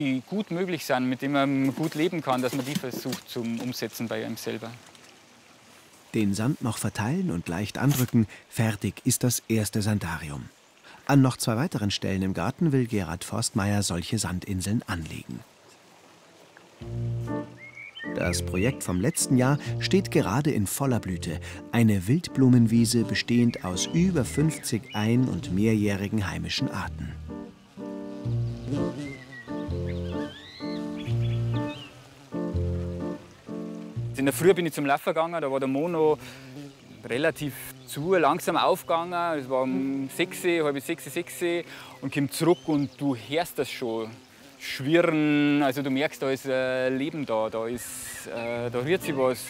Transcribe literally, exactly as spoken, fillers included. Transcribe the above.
die gut möglich sind, mit denen man gut leben kann, dass man die versucht zum Umsetzen bei einem selber. Den Sand noch verteilen und leicht andrücken, fertig ist das erste Sandarium. An noch zwei weiteren Stellen im Garten will Gerhard Forstmeier solche Sandinseln anlegen. Das Projekt vom letzten Jahr steht gerade in voller Blüte. Eine Wildblumenwiese bestehend aus über fünfzig ein- und mehrjährigen heimischen Arten. In der Früh bin ich zum Laufen gegangen, da war der Mono relativ zu langsam aufgegangen. Es war um sechs, halb sechs, sechs und komme zurück und du hörst das schon. Schwirren, also du merkst, da ist äh, Leben da, da, ist, äh, da rührt sich was.